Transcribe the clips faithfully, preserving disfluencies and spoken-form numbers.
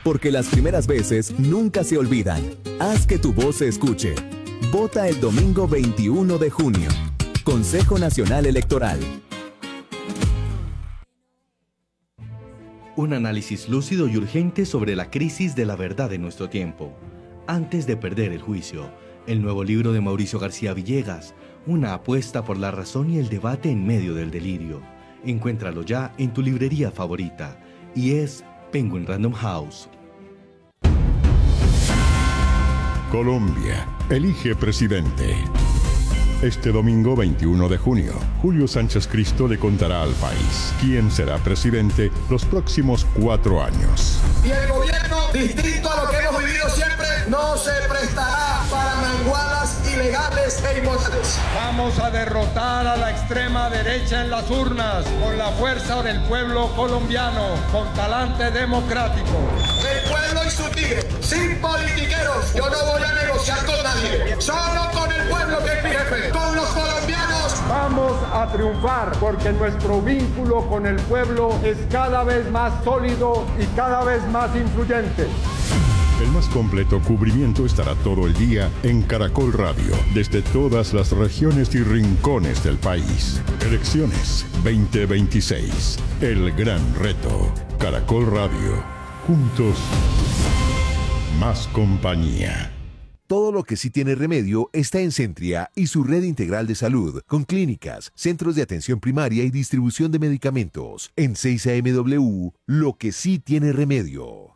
porque las primeras veces nunca se olvidan. Haz que tu voz se escuche. Vota el domingo veintiuno de junio. Consejo Nacional Electoral. Un análisis lúcido y urgente sobre la crisis de la verdad en nuestro tiempo. Antes de perder el juicio, el nuevo libro de Mauricio García Villegas, una apuesta por la razón y el debate en medio del delirio. Encuéntralo ya en tu librería favorita y es Penguin Random House. Colombia elige presidente. Este domingo veintiuno de junio, Julio Sánchez Cristo le contará al país quién será presidente los próximos cuatro años. Y el gobierno, distinto a lo que hemos vivido siempre, no se prestará para manguadas ilegales e inmorales. Vamos a derrotar a la extrema derecha en las urnas con la fuerza del pueblo colombiano, con talante democrático. El pueblo y su tigre, sin politiqueros. Yo no voy a negociar con nadie, solo con el pueblo que es mi jefe, con los colombianos. Vamos a triunfar porque nuestro vínculo con el pueblo es cada vez más sólido y cada vez más influyente. El más completo cubrimiento estará todo el día en Caracol Radio, desde todas las regiones y rincones del país. Elecciones veinte veintiséis. El gran reto. Caracol Radio. Juntos, más compañía. Todo lo que sí tiene remedio está en Centria y su red integral de salud, con clínicas, centros de atención primaria y distribución de medicamentos. En seis A M W, lo que sí tiene remedio.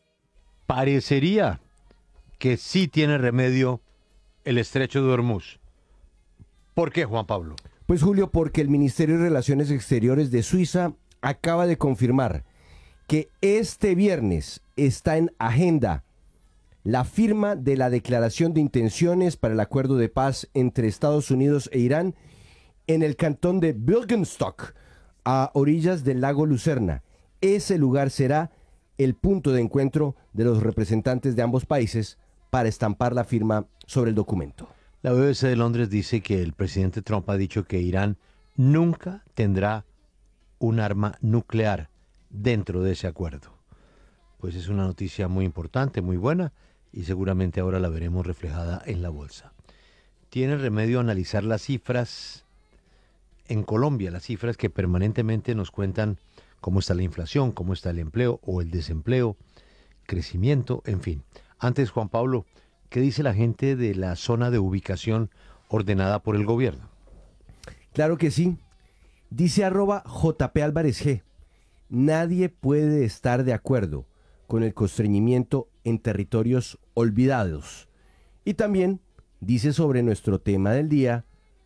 Parecería que sí tiene remedio el estrecho de Hormuz. ¿Por qué, Juan Pablo? Pues, Julio, porque el Ministerio de Relaciones Exteriores de Suiza acaba de confirmar que este viernes está en agenda la firma de la declaración de intenciones para el acuerdo de paz entre Estados Unidos e Irán en el cantón de Bürgenstock, a orillas del lago Lucerna. Ese lugar será el punto de encuentro de los representantes de ambos países para estampar la firma sobre el documento. La B B C de Londres dice que el presidente Trump ha dicho que Irán nunca tendrá un arma nuclear dentro de ese acuerdo. Pues es una noticia muy importante, muy buena, y seguramente ahora la veremos reflejada en la bolsa. Tiene remedio analizar las cifras en Colombia, las cifras que permanentemente nos cuentan cómo está la inflación, cómo está el empleo o el desempleo, crecimiento, en fin. Antes, Juan Pablo, ¿qué dice la gente de la zona de ubicación ordenada por el gobierno? Claro que sí. Dice arroba J P Álvarez G. Nadie puede estar de acuerdo con el constreñimiento en territorios olvidados. Y también dice sobre nuestro tema del día,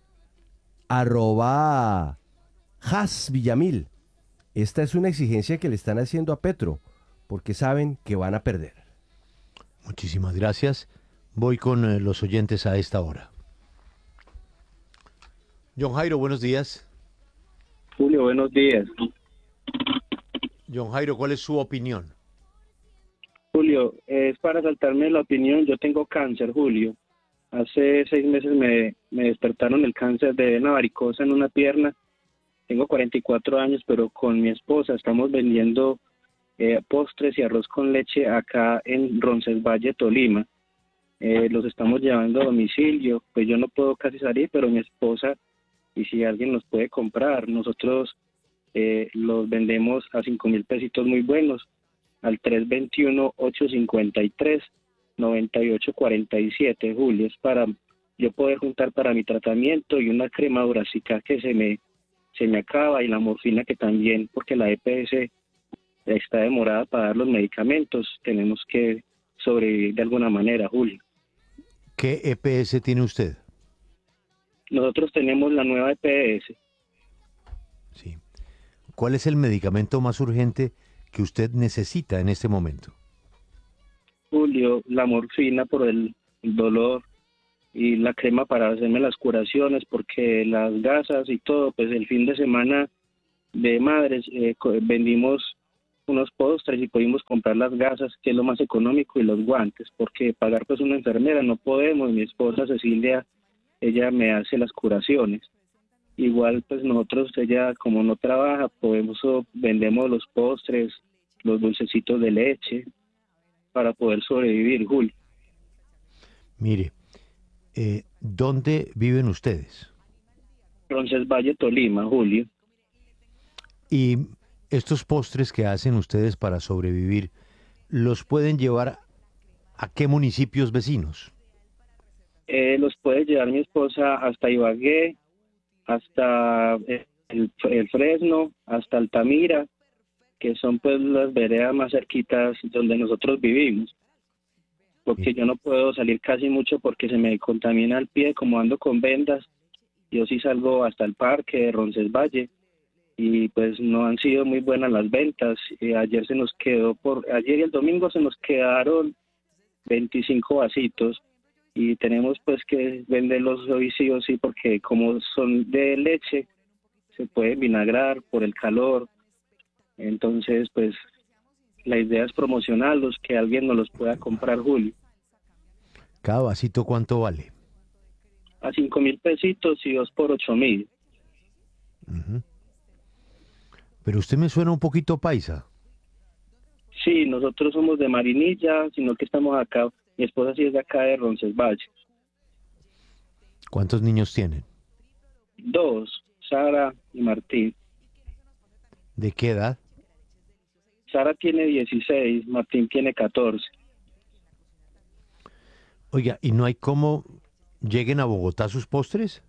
arroba Has Villamil. Esta es una exigencia que le están haciendo a Petro, porque saben que van a perder. Muchísimas gracias. Voy con eh, los oyentes a esta hora. John Jairo, buenos días. Julio, buenos días. John Jairo, ¿cuál es su opinión? Julio, es para saltarme la opinión. Yo tengo cáncer, Julio. Hace seis meses me, me despertaron el cáncer de vena varicosa en una pierna. Tengo cuarenta y cuatro años, pero con mi esposa estamos vendiendo eh, postres y arroz con leche acá en Roncesvalles, Tolima. Eh, los estamos llevando a domicilio. Pues yo no puedo casi salir, pero mi esposa, y si alguien los puede comprar, nosotros eh, los vendemos a cinco mil pesitos muy buenos, al tres dos uno, ocho cinco tres, nueve ocho cuatro siete, Julio. Es para yo poder juntar para mi tratamiento y una crema Duracica que se me se me acaba, y la morfina que también, porque la E P S está demorada para dar los medicamentos. Tenemos que sobrevivir de alguna manera, Julio. ¿Qué E P S tiene usted? Nosotros tenemos la nueva E P S. Sí. ¿Cuál es el medicamento más urgente que usted necesita en este momento? Julio, la morfina por el dolor y la crema para hacerme las curaciones, porque las gasas y todo, pues el fin de semana de madres eh, vendimos unos postres y pudimos comprar las gasas, que es lo más económico, y los guantes, porque pagar pues una enfermera no podemos. Mi esposa Cecilia, ella me hace las curaciones. Igual pues nosotros, ella como no trabaja, podemos, vendemos los postres, los dulcecitos de leche, para poder sobrevivir, Julio. Mire, eh, ¿dónde viven ustedes? Roncesvalles, Tolima, Julio. Y estos postres que hacen ustedes para sobrevivir, ¿los pueden llevar a qué municipios vecinos? Eh, los puede llevar mi esposa hasta Ibagué, hasta el, el Fresno, hasta Altamira, que son pues las veredas más cerquitas donde nosotros vivimos. Porque sí. Yo no puedo salir casi mucho porque se me contamina el pie, como ando con vendas. Yo sí salgo hasta el parque de Roncesvalles y pues no han sido muy buenas las ventas. Eh, ayer se nos quedó, por ayer y el domingo se nos quedaron veinticinco vasitos y tenemos pues que venderlos hoy sí o sí porque como son de leche se pueden vinagrar por el calor. Entonces pues la idea es promocionarlos, que alguien nos los pueda comprar, Julio. ¿Cada vasito cuánto vale? A cinco mil pesitos y dos por ocho mil. Uh-huh. Pero usted me suena un poquito paisa. Sí, nosotros somos de Marinilla, sino que estamos acá. Mi esposa sí es de acá de Roncesvalles. ¿Cuántos niños tienen? Dos, Sara y Martín. ¿De qué edad? Sara tiene dieciséis, Martín tiene catorce. Oiga, ¿y no hay cómo lleguen a Bogotá sus postres?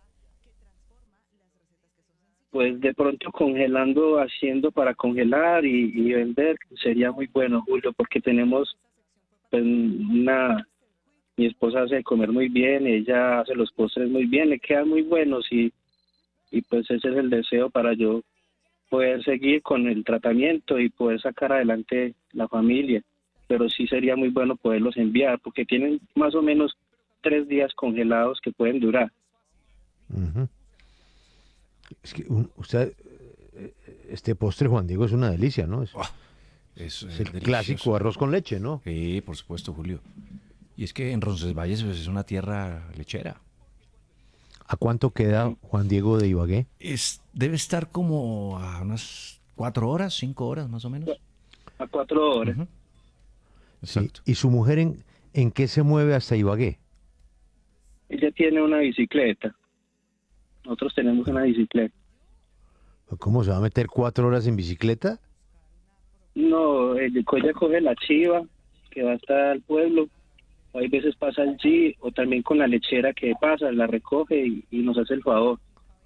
Pues de pronto congelando, haciendo para congelar y, y vender, sería muy bueno, Julio, porque tenemos pues, una... Mi esposa hace comer muy bien, ella hace los postres muy bien, le quedan muy buenos y, y pues ese es el deseo para yo poder seguir con el tratamiento y poder sacar adelante la familia. Pero sí sería muy bueno poderlos enviar, porque tienen más o menos tres días congelados que pueden durar. Uh-huh. Es que un, usted, este postre, Juan Diego, es una delicia, ¿no? Es, oh, es, es el delicioso. Clásico arroz con leche, ¿no? Sí, por supuesto, Julio. Y es que en Roncesvalles pues, es una tierra lechera. ¿A cuánto queda Juan Diego de Ibagué? Es, debe estar como a unas cuatro horas, cinco horas más o menos. A cuatro horas. Uh-huh. Exacto. Sí. ¿Y su mujer en, en qué se mueve hasta Ibagué? Ella tiene una bicicleta. Nosotros tenemos una bicicleta. ¿Cómo se va a meter cuatro horas en bicicleta? No, ella coge la chiva que va hasta el pueblo. Hay veces pasa el G o también con la lechera que pasa, la recoge y, y nos hace el favor.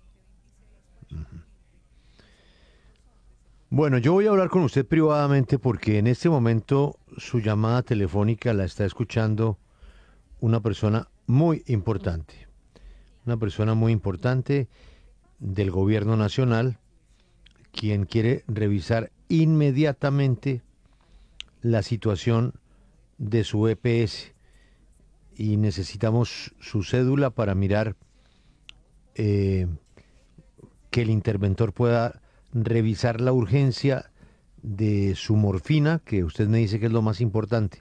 Bueno, yo voy a hablar con usted privadamente porque en este momento su llamada telefónica la está escuchando una persona muy importante. Una persona muy importante del gobierno nacional, quien quiere revisar inmediatamente la situación de su E P S. Y necesitamos su cédula para mirar eh, que el interventor pueda revisar la urgencia de su morfina, que usted me dice que es lo más importante.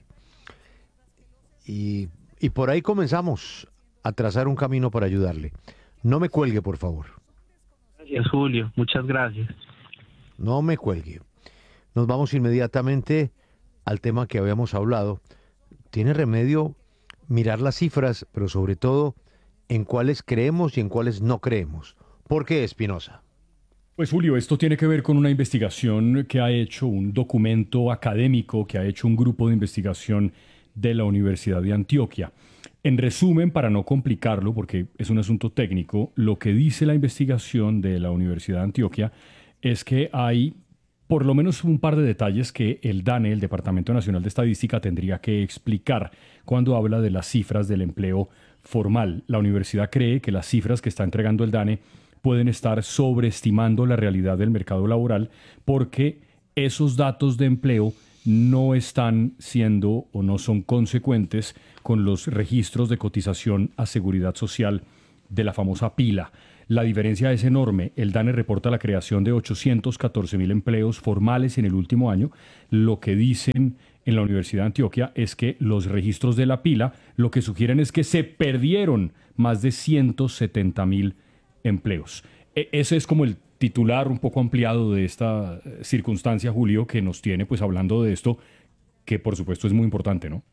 Y, y por ahí comenzamos a trazar un camino para ayudarle. No me cuelgue, por favor. Gracias, Julio. Muchas gracias. No me cuelgue. Nos vamos inmediatamente al tema que habíamos hablado. ¿Tiene remedio mirar las cifras, pero sobre todo en cuáles creemos y en cuáles no creemos? ¿Por qué, Espinosa? Pues Julio, esto tiene que ver con una investigación que ha hecho un documento académico que ha hecho un grupo de investigación de la Universidad de Antioquia. En resumen, para no complicarlo, porque es un asunto técnico, lo que dice la investigación de la Universidad de Antioquia es que hay por lo menos un par de detalles que el DANE, el Departamento Nacional de Estadística, tendría que explicar cuando habla de las cifras del empleo formal. La universidad cree que las cifras que está entregando el DANE pueden estar sobreestimando la realidad del mercado laboral porque esos datos de empleo no están siendo o no son consecuentes con los registros de cotización a seguridad social de la famosa pila. La diferencia es enorme. El DANE reporta la creación de ochocientos catorce mil empleos formales en el último año. Lo que dicen en la Universidad de Antioquia es que los registros de la pila lo que sugieren es que se perdieron más de ciento setenta mil empleos. E- ese es como el titular un poco ampliado de esta circunstancia, Julio, que nos tiene pues hablando de esto que por supuesto es muy importante, ¿no?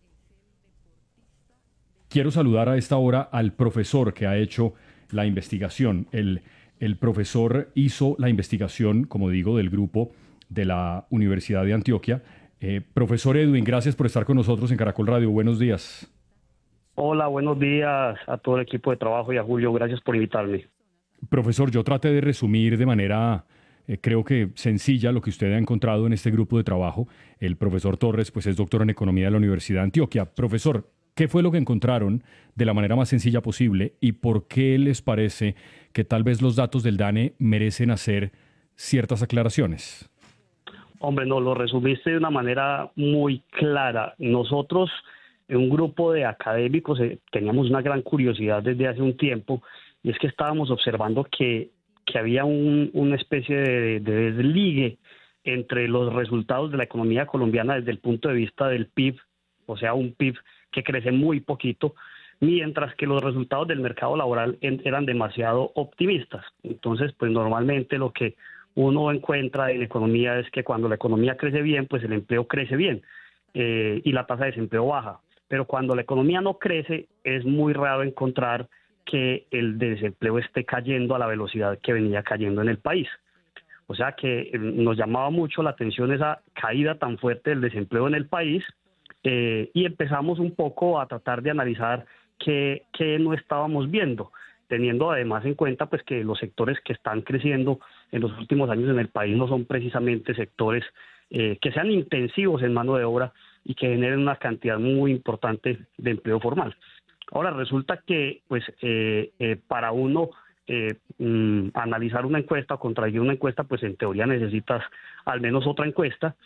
Quiero saludar a esta hora al profesor que ha hecho la investigación. El, el profesor hizo la investigación, como digo, del grupo de la Universidad de Antioquia. Eh, profesor Edwin, gracias por estar con nosotros en Caracol Radio. Buenos días. Hola, buenos días a todo el equipo de trabajo y a Julio. Gracias por invitarme. Profesor, yo traté de resumir de manera, eh, creo que sencilla, lo que usted ha encontrado en este grupo de trabajo. El profesor Torres, pues es doctor en Economía de la Universidad de Antioquia. Profesor, ¿qué fue lo que encontraron de la manera más sencilla posible y por qué les parece que tal vez los datos del DANE merecen hacer ciertas aclaraciones? Hombre, no, lo resumiste de una manera muy clara. Nosotros, en un grupo de académicos, eh, teníamos una gran curiosidad desde hace un tiempo, y es que estábamos observando que, que había un, una especie de, de desligue entre los resultados de la economía colombiana desde el punto de vista del P I B, o sea, un P I B que crece muy poquito, mientras que los resultados del mercado laboral en, eran demasiado optimistas. Entonces, pues normalmente lo que uno encuentra en economía es que cuando la economía crece bien, pues el empleo crece bien eh, y la tasa de desempleo baja. Pero cuando la economía no crece, es muy raro encontrar que el desempleo esté cayendo a la velocidad que venía cayendo en el país. O sea que eh, nos llamaba mucho la atención esa caída tan fuerte del desempleo en el país. Eh, y empezamos un poco a tratar de analizar qué, qué no estábamos viendo, teniendo además en cuenta pues que los sectores que están creciendo en los últimos años en el país no son precisamente sectores eh, que sean intensivos en mano de obra y que generen una cantidad muy importante de empleo formal. Ahora resulta que pues eh, eh, para uno eh, mm, analizar una encuesta o contraer una encuesta, pues en teoría necesitas al menos otra encuesta,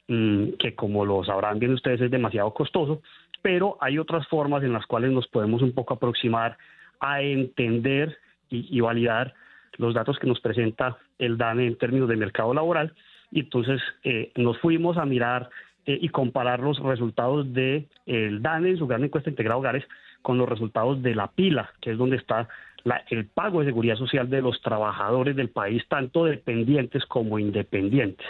que como lo sabrán bien ustedes es demasiado costoso, pero hay otras formas en las cuales nos podemos un poco aproximar a entender y, y validar los datos que nos presenta el DANE en términos de mercado laboral, y entonces eh, nos fuimos a mirar eh, y comparar los resultados del de DANE en su gran encuesta integrada hogares con los resultados de la PILA, que es donde está la, el pago de seguridad social de los trabajadores del país, tanto dependientes como independientes.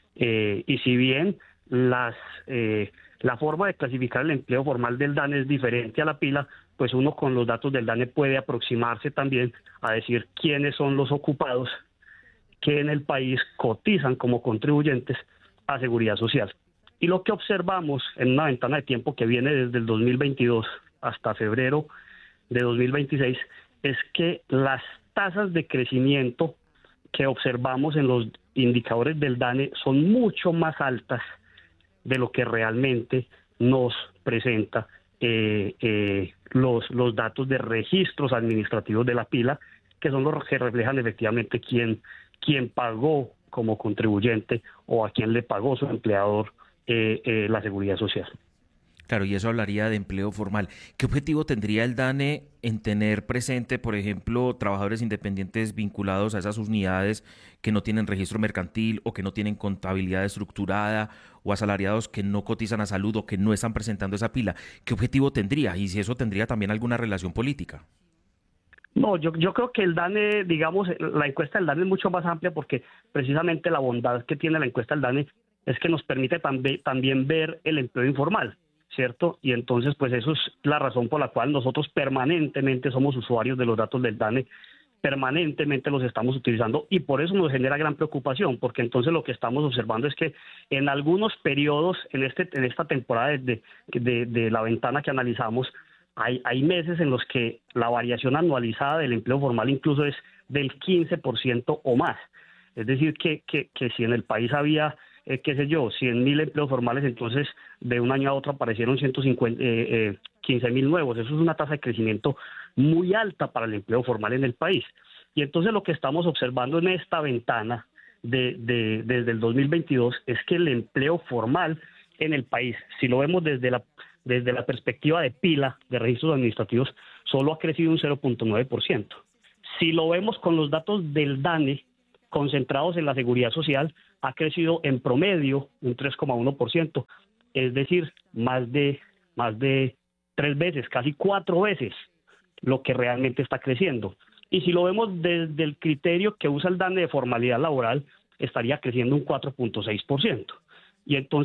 Eh, y si bien las, eh, la forma de clasificar el empleo formal del DANE es diferente a la PILA, pues uno con los datos del DANE puede aproximarse también a decir quiénes son los ocupados que en el país cotizan como contribuyentes a seguridad social. Y lo que observamos en una ventana de tiempo que viene desde el dos mil veintidós hasta febrero de dos mil veintiséis es que las tasas de crecimiento que observamos en los indicadores del DANE son mucho más altas de lo que realmente nos presenta eh, eh, los, los datos de registros administrativos de la PILA, que son los que reflejan efectivamente quién, quién pagó como contribuyente o a quién le pagó su empleador eh, eh, la seguridad social. Claro, y eso hablaría de empleo formal. ¿Qué objetivo tendría el DANE en tener presente, por ejemplo, trabajadores independientes vinculados a esas unidades que no tienen registro mercantil o que no tienen contabilidad estructurada, o asalariados que no cotizan a salud o que no están presentando esa pila? ¿Qué objetivo tendría? Y si eso tendría también alguna relación política. No, yo, yo creo que el DANE, digamos, la encuesta del DANE es mucho más amplia porque precisamente la bondad que tiene la encuesta del DANE es que nos permite también, también ver el empleo informal, ¿cierto? Y entonces, pues eso es la razón por la cual nosotros permanentemente somos usuarios de los datos del DANE, permanentemente los estamos utilizando, y por eso nos genera gran preocupación, porque entonces lo que estamos observando es que en algunos periodos, en este en esta temporada de, de, de la ventana que analizamos, hay, hay meses en los que la variación anualizada del empleo formal incluso es del quince por ciento o más. Es decir, que, que, que si en el país había Eh, qué sé yo, cien mil empleos formales, entonces de un año a otro aparecieron ciento cincuenta, eh, eh, quince mil nuevos. Eso es una tasa de crecimiento muy alta para el empleo formal en el país. Y entonces lo que estamos observando en esta ventana de, de, desde el dos mil veintidós es que el empleo formal en el país, si lo vemos desde la, desde la perspectiva de PILA, de registros administrativos, solo ha crecido un cero punto nueve por ciento. Si lo vemos con los datos del DANE, concentrados en la seguridad social, ha crecido en promedio un tres coma uno por ciento, es decir, más de, más de tres veces, casi cuatro veces lo que realmente está creciendo. Y si lo vemos desde el criterio que usa el DANE de formalidad laboral, estaría creciendo un cuatro punto seis por ciento. Y entonces,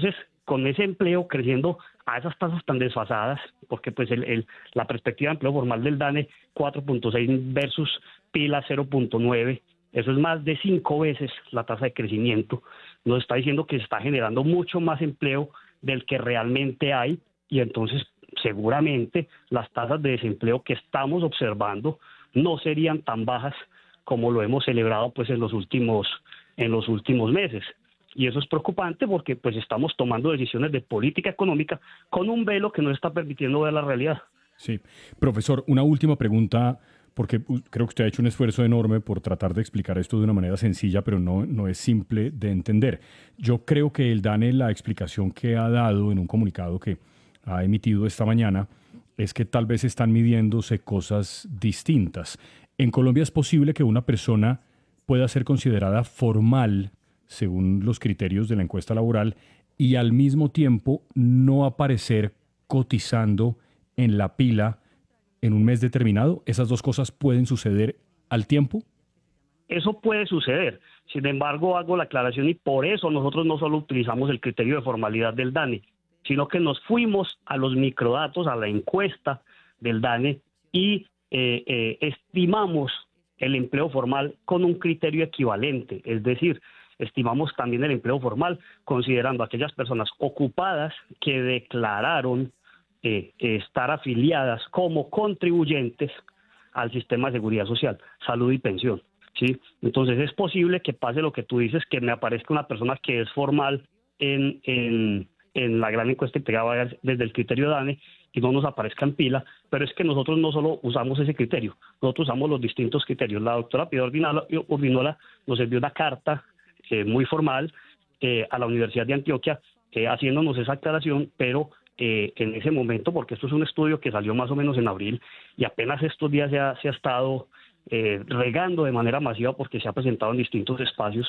con ese empleo creciendo a esas tasas tan desfasadas, porque pues el, el, la perspectiva de empleo formal del DANE cuatro punto seis versus Pila cero punto nueve, eso es más de cinco veces la tasa de crecimiento, nos está diciendo que se está generando mucho más empleo del que realmente hay, y entonces seguramente las tasas de desempleo que estamos observando no serían tan bajas como lo hemos celebrado pues en los últimos en los últimos meses. Y eso es preocupante porque pues estamos tomando decisiones de política económica con un velo que no está permitiendo ver la realidad. Sí. Profesor, una última pregunta, porque creo que usted ha hecho un esfuerzo enorme por tratar de explicar esto de una manera sencilla, pero no, no es simple de entender. Yo creo que el DANE, la explicación que ha dado en un comunicado que ha emitido esta mañana, es que tal vez están midiéndose cosas distintas. En Colombia es posible que una persona pueda ser considerada formal según los criterios de la encuesta laboral y al mismo tiempo no aparecer cotizando en la pila en un mes determinado. ¿Esas dos cosas pueden suceder al tiempo? Eso puede suceder. Sin embargo, hago la aclaración y por eso nosotros no solo utilizamos el criterio de formalidad del DANE, sino que nos fuimos a los microdatos, a la encuesta del DANE y eh, eh, estimamos el empleo formal con un criterio equivalente, es decir, estimamos también el empleo formal considerando a aquellas personas ocupadas que declararon eh, estar afiliadas como contribuyentes al sistema de seguridad social, salud y pensión, ¿sí? Entonces es posible que pase lo que tú dices, que me aparezca una persona que es formal en, en, en la gran encuesta entregada desde el criterio DANE y no nos aparezca en pila, pero es que nosotros no solo usamos ese criterio, nosotros usamos los distintos criterios. La doctora Piedad Urdinola nos envió una carta eh, muy formal eh, a la Universidad de Antioquia eh, haciéndonos esa aclaración, pero eh, en ese momento, porque esto es un estudio que salió más o menos en abril y apenas estos días se ha, se ha estado eh, regando de manera masiva porque se ha presentado en distintos espacios,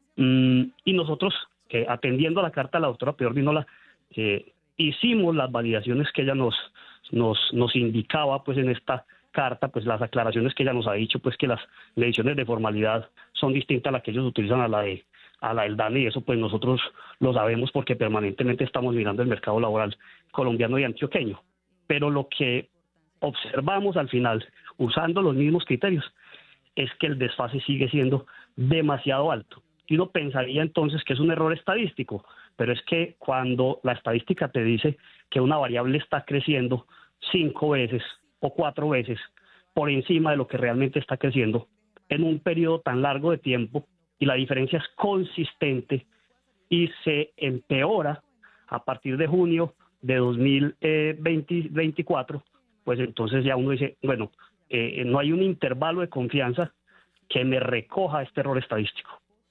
mm, y nosotros eh, atendiendo a la carta de la doctora Piedad Urdinola eh, hicimos las validaciones que ella nos, nos, nos indicaba pues en esta carta, pues las aclaraciones que ella nos ha dicho, pues que las mediciones de formalidad son distintas a las que ellos utilizan a la de a la del DANE, y eso pues nosotros lo sabemos porque permanentemente estamos mirando el mercado laboral colombiano y antioqueño. Pero lo que observamos al final, usando los mismos criterios, es que el desfase sigue siendo demasiado alto. Y uno pensaría entonces que es un error estadístico, pero es que cuando la estadística te dice que una variable está creciendo cinco veces o cuatro veces por encima de lo que realmente está creciendo en un periodo tan largo de tiempo, y la diferencia es consistente y se empeora a partir de junio de dos mil veinticuatro, pues entonces ya uno dice, bueno, eh, no hay un intervalo de confianza que me recoja este error estadístico.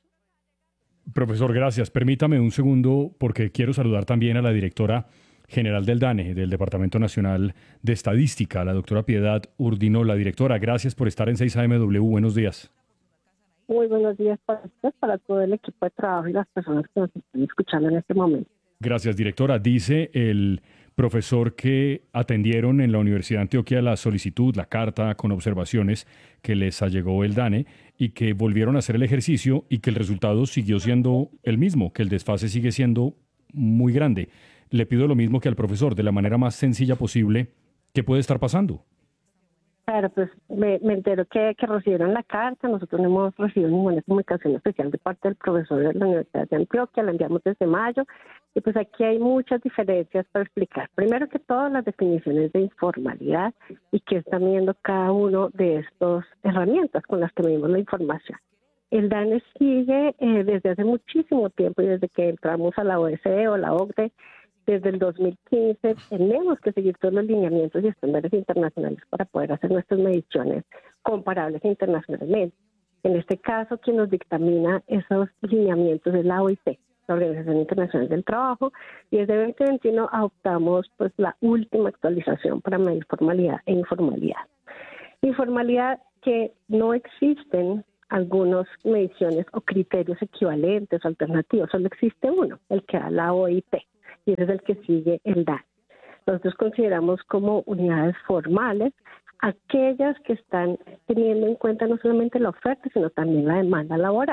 Profesor, gracias. Permítame un segundo porque quiero saludar también a la directora general del DANE, del Departamento Nacional de Estadística, la doctora Piedad Urdinola. Directora, gracias por estar en seis A M W. Buenos días. Muy buenos días para usted, para todo el equipo de trabajo y las personas que nos están escuchando en este momento. Gracias, directora. Dice el profesor que atendieron en la Universidad de Antioquia la solicitud, la carta con observaciones que les allegó el DANE y que volvieron a hacer el ejercicio y que el resultado siguió siendo el mismo, que el desfase sigue siendo muy grande. Le pido lo mismo que al profesor, de la manera más sencilla posible. ¿Qué puede estar pasando? Claro, pues me, me entero que, que recibieron la carta. Nosotros no hemos recibido ninguna comunicación especial de parte del profesor de la Universidad de Antioquia, la enviamos desde mayo, y pues aquí hay muchas diferencias para explicar. Primero que todas las definiciones de informalidad y qué están viendo cada uno de estas herramientas con las que medimos la información. El DANE sigue eh, desde hace muchísimo tiempo y desde que entramos a la O E C D o la O C D E, desde el dos mil quince tenemos que seguir todos los lineamientos y estándares internacionales para poder hacer nuestras mediciones comparables internacionalmente. En este caso, quien nos dictamina esos lineamientos es la O I C, la Organización Internacional del Trabajo, y desde veinte veintiuno adoptamos pues la última actualización para medir formalidad e informalidad. Informalidad que no existen algunas mediciones o criterios equivalentes o alternativos, solo existe uno, el que da la O I T. Y ese es el que sigue el DANE. Nosotros consideramos como unidades formales aquellas que están teniendo en cuenta no solamente la oferta, sino también la demanda laboral.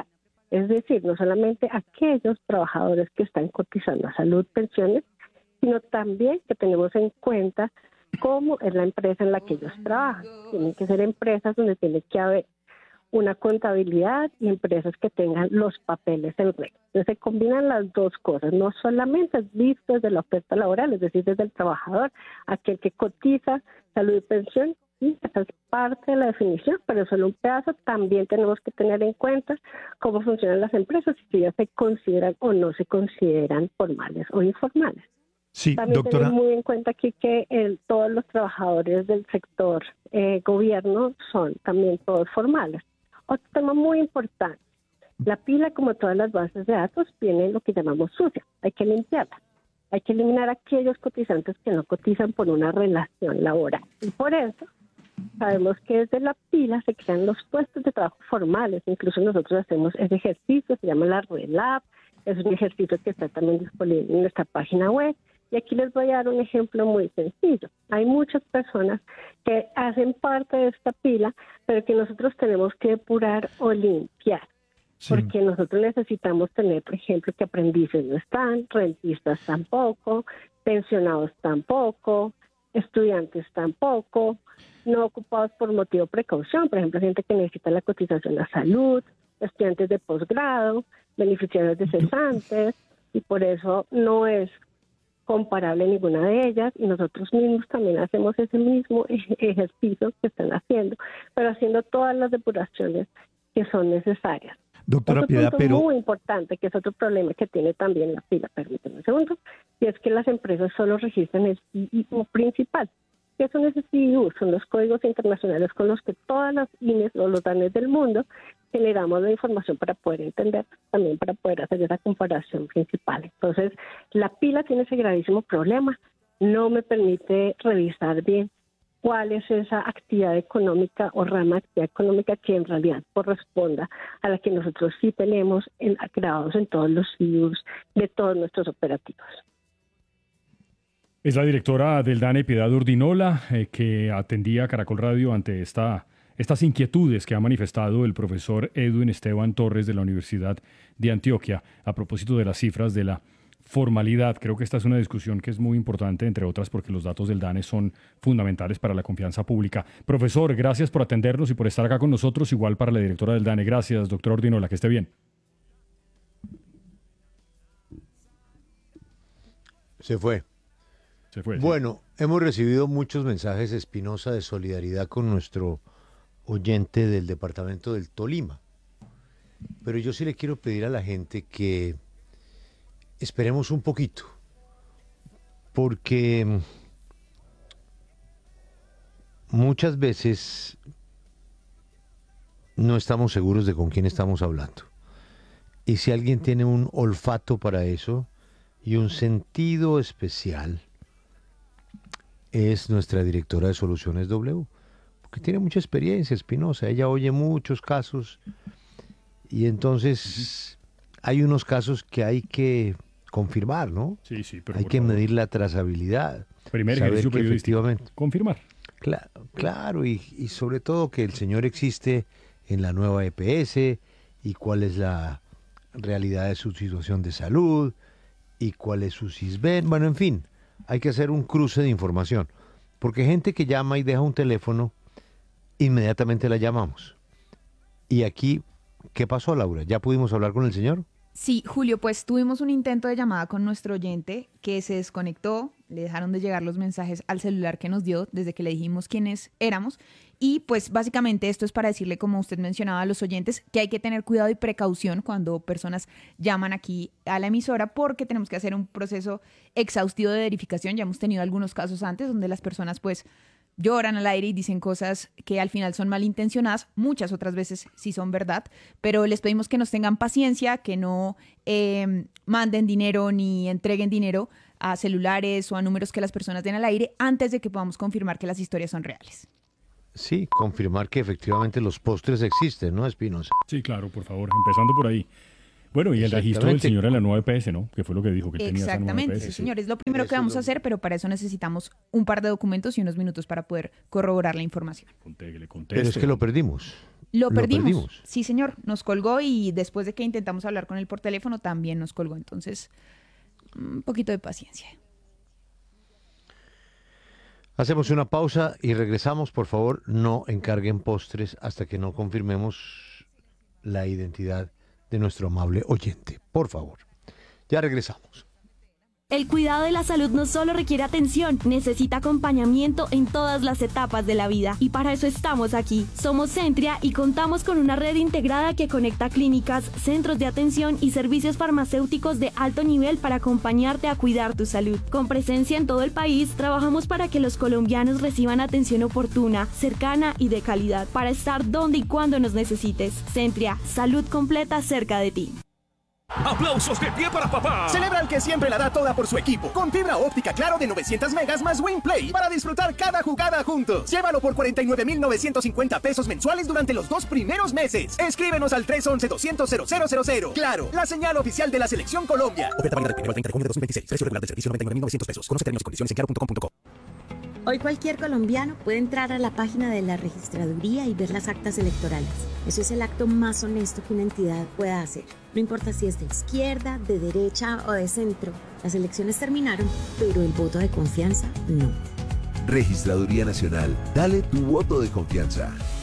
Es decir, no solamente aquellos trabajadores que están cotizando a salud, pensiones, sino también que tenemos en cuenta cómo es la empresa en la que ellos trabajan. Tienen que ser empresas donde tiene que haber una contabilidad y empresas que tengan los papeles en regla. Entonces se combinan las dos cosas, no solamente es visto desde la oferta laboral, es decir, desde el trabajador, aquel que cotiza salud y pensión, y esa es parte de la definición, pero solo un pedazo. También tenemos que tener en cuenta cómo funcionan las empresas, si ya se consideran o no se consideran formales o informales. Sí, También doctora. tenemos muy en cuenta aquí que el, todos los trabajadores del sector eh, gobierno son también todos formales. Otro tema muy importante, la pila, como todas las bases de datos, tiene lo que llamamos sucia, hay que limpiarla. Hay que eliminar a aquellos cotizantes que no cotizan por una relación laboral. Y por eso sabemos que desde la pila se crean los puestos de trabajo formales. Incluso nosotros hacemos ese ejercicio, se llama la RELAB, es un ejercicio que está también disponible en nuestra página web. Y aquí les voy a dar un ejemplo muy sencillo. Hay muchas personas que hacen parte de esta pila, pero que nosotros tenemos que depurar o limpiar. Sí. Porque nosotros necesitamos tener, por ejemplo, que aprendices no están, rentistas tampoco, pensionados tampoco, estudiantes tampoco, no ocupados por motivo de precaución, por ejemplo, gente que necesita la cotización a salud, estudiantes de posgrado, beneficiarios de cesantes, y por eso no es comparable ninguna de ellas, y nosotros mismos también hacemos ese mismo ejercicio que están haciendo, pero haciendo todas las depuraciones que son necesarias. Doctora Otro Piedad, punto pero... muy importante, que es otro problema que tiene también la pila, permíteme un segundo, y es que las empresas solo registran el C I U principal. ¿Qué son esos C I U? Son los códigos internacionales con los que todas las I N E S o los D A N E S del mundo generamos la información para poder entender, también para poder hacer esa comparación principal. Entonces, la pila tiene ese gravísimo problema, no me permite revisar bien cuál es esa actividad económica o rama de actividad económica que en realidad corresponda a la que nosotros sí tenemos en, grabados en todos los C I Us de todos nuestros operativos. Es la directora del DANE, Piedad Urdinola, eh, que atendía a Caracol Radio ante esta, estas inquietudes que ha manifestado el profesor Edwin Esteban Torres de la Universidad de Antioquia a propósito de las cifras de la formalidad. Creo que esta es una discusión que es muy importante, entre otras, porque los datos del DANE son fundamentales para la confianza pública. Profesor, gracias por atendernos y por estar acá con nosotros, igual para la directora del DANE. Gracias, doctora Urdinola, que esté bien. Se fue. Se fue. Bueno, sí. Hemos recibido muchos mensajes, Espinosa, de solidaridad con nuestro oyente del departamento del Tolima. Pero yo sí le quiero pedir a la gente que esperemos un poquito, porque muchas veces no estamos seguros de con quién estamos hablando. Y si alguien tiene un olfato para eso y un sentido especial, es nuestra directora de Soluciones W, porque tiene mucha experiencia, Espinosa. Ella oye muchos casos y entonces hay unos casos que hay que confirmar, ¿no? Sí, sí, pero hay que favor. medir la trazabilidad. Primer saber ejercicio que periodístico. Efectivamente, confirmar. Claro, claro y, y sobre todo que el señor existe en la nueva E P S y cuál es la realidad de su situación de salud y cuál es su SISBEN. Bueno, en fin, hay que hacer un cruce de información, porque gente que llama y deja un teléfono, inmediatamente la llamamos. Y aquí, ¿qué pasó, Laura? ¿Ya pudimos hablar con el señor? Sí, Julio, pues tuvimos un intento de llamada con nuestro oyente que se desconectó, le dejaron de llegar los mensajes al celular que nos dio desde que le dijimos quiénes éramos y pues básicamente esto es para decirle, como usted mencionaba a los oyentes, que hay que tener cuidado y precaución cuando personas llaman aquí a la emisora porque tenemos que hacer un proceso exhaustivo de verificación. Ya hemos tenido algunos casos antes donde las personas pues lloran al aire y dicen cosas que al final son malintencionadas, muchas otras veces sí son verdad, pero les pedimos que nos tengan paciencia, que no eh, manden dinero ni entreguen dinero a celulares o a números que las personas den al aire antes de que podamos confirmar que las historias son reales. Sí, confirmar que efectivamente los postres existen, ¿no, Espinosa? Sí, claro, por favor, empezando por ahí. Bueno, y el registro del señor en la nueva E P S, ¿no? Que fue lo que dijo que tenía esa nueva E P S. Exactamente, señor, es lo primero que vamos a hacer, pero para eso necesitamos un par de documentos y unos minutos para poder corroborar la información. Contéguele, pero es que lo perdimos. Lo Lo perdimos. perdimos. Sí, señor. Nos colgó y después de que intentamos hablar con él por teléfono también nos colgó. Entonces, un poquito de paciencia. Hacemos una pausa y regresamos. Por favor, no encarguen postres hasta que no confirmemos la identidad de nuestro amable oyente. Por favor. Ya regresamos. El cuidado de la salud no solo requiere atención, necesita acompañamiento en todas las etapas de la vida. Y para eso estamos aquí. Somos Centria y contamos con una red integrada que conecta clínicas, centros de atención y servicios farmacéuticos de alto nivel para acompañarte a cuidar tu salud. Con presencia en todo el país, trabajamos para que los colombianos reciban atención oportuna, cercana y de calidad, para estar donde y cuando nos necesites. Centria, salud completa cerca de ti. ¡Aplausos de pie para papá! Celebra el que siempre la da toda por su equipo. Con fibra óptica Claro de novecientos megas más WinPlay para disfrutar cada jugada juntos. Llévalo por cuarenta y nueve mil novecientos cincuenta pesos mensuales durante los dos primeros meses. Escríbenos al tres once, doscientos, cero cero cero cero. Claro, la señal oficial de la Selección Colombia. Oferta válida del primero al treinta de junio de dos mil veintiséis. Precio regular del servicio noventa y nueve mil novecientos pesos. Conoce términos y condiciones en claro punto com punto co. Hoy cualquier colombiano puede entrar a la página de la registraduría y ver las actas electorales. Eso es el acto más honesto que una entidad pueda hacer. No importa si es de izquierda, de derecha o de centro. Las elecciones terminaron, pero el voto de confianza no. Registraduría Nacional. Dale tu voto de confianza.